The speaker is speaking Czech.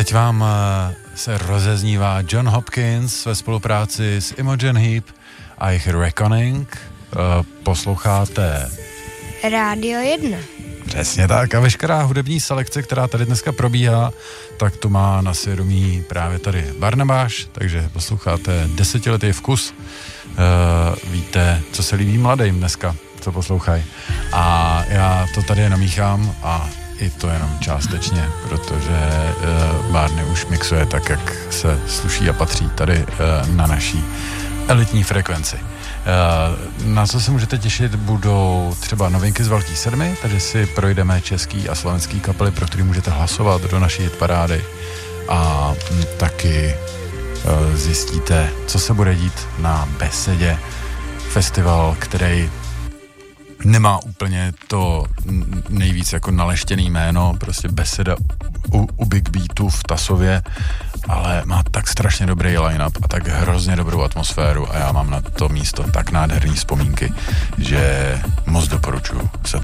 teď vám se rozeznívá John Hopkins ve spolupráci s Imogen Heap a jejich Reckoning. Posloucháte Rádio 1. Přesně tak a veškerá hudební selekce, která tady dneska probíhá, tak to má na svědomí právě tady Barnabáš, takže posloucháte Desetiletý vkus. Víte, co se líbí mladým dneska, co poslouchají. A já to tady namíchám a i to jenom částečně, protože Barney už mixuje tak, jak se sluší a patří tady na naší elitní frekvenci. Na co se můžete těšit, budou třeba novinky z Velký sedmi, takže si projdeme český a slovenský kapely, pro který můžete hlasovat do naší hitparády a taky zjistíte, co se bude dít na Besedě, festival, který nemá úplně to nejvíc jako naleštěný jméno, prostě Beseda u Big Beatu v Tasově, ale má tak strašně dobrý line-up a tak hrozně dobrou atmosféru a já mám na to místo tak nádherný vzpomínky, že moc doporučuji se